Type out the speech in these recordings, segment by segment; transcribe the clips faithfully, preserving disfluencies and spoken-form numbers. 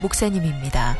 목사님입니다.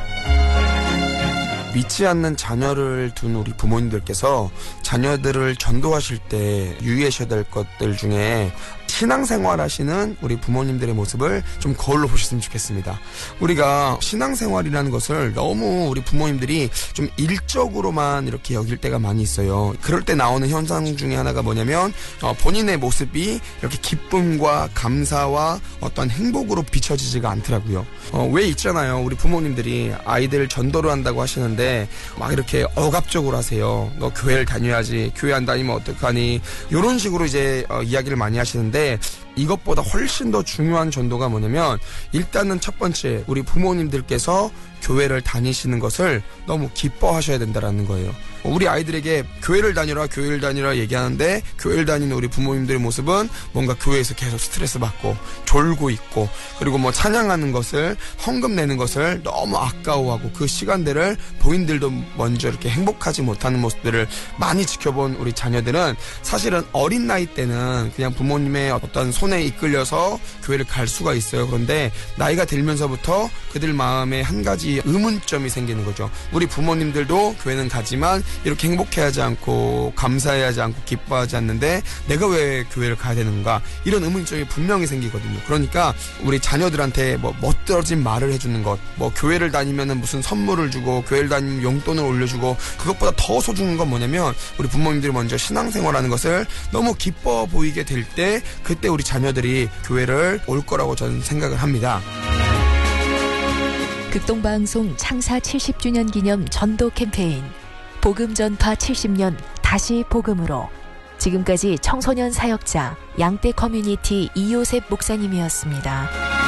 믿지 않는 자녀를 둔 우리 부모님들께서 자녀들을 전도하실 때 유의하셔야 될 것들 중에 신앙생활 하시는 우리 부모님들의 모습을 좀 거울로 보셨으면 좋겠습니다. 우리가 신앙생활이라는 것을 너무 우리 부모님들이 좀 일적으로만 이렇게 여길 때가 많이 있어요. 그럴 때 나오는 현상 중에 하나가 뭐냐면 어, 본인의 모습이 이렇게 기쁨과 감사와 어떤 행복으로 비춰지지가 않더라고요. 어, 왜 있잖아요. 우리 부모님들이 아이들 전도를 한다고 하시는데 막 이렇게 억압적으로 하세요. 너 교회를 다녀야지. 교회 안 다니면 어떡하니. 이런 식으로 이제 어, 이야기를 많이 하시는데 이것보다 훨씬 더 중요한 전도가 뭐냐면 일단은 첫 번째 우리 부모님들께서 교회를 다니시는 것을 너무 기뻐하셔야 된다라는 거예요. 우리 아이들에게 교회를 다니라 교회를 다니라 얘기하는데 교회를 다니는 우리 부모님들의 모습은 뭔가 교회에서 계속 스트레스 받고 졸고 있고 그리고 뭐 찬양하는 것을 헌금 내는 것을 너무 아까워하고 그 시간들을 본인들도 먼저 이렇게 행복하지 못하는 모습들을 많이 지켜본 우리 자녀들은 사실은 어린 나이 때는 그냥 부모님의 어떤 손에 이끌려서 교회를 갈 수가 있어요. 그런데 나이가 들면서부터 그들 마음에 한 가지 의문점이 생기는 거죠. 우리 부모님들도 교회는 가지만 이렇게 행복해하지 않고 감사해하지 않고 기뻐하지 않는데 내가 왜 교회를 가야 되는가 이런 의문점이 분명히 생기거든요. 그러니까 우리 자녀들한테 뭐 멋들어진 말을 해주는 것, 뭐 교회를 다니면은 무슨 선물을 주고 교회를 다니면 용돈을 올려주고 그것보다 더 소중한 건 뭐냐면 우리 부모님들이 먼저 신앙생활하는 것을 너무 기뻐 보이게 될 때 그때 우리 자녀들이 교회를 올 거라고 저는 생각을 합니다. 극동방송 창사 칠십 주년 기념 전도 캠페인 복음 전파 칠십 년 다시 복음으로 지금까지 청소년 사역자 양떼 커뮤니티 이요셉 목사님이었습니다.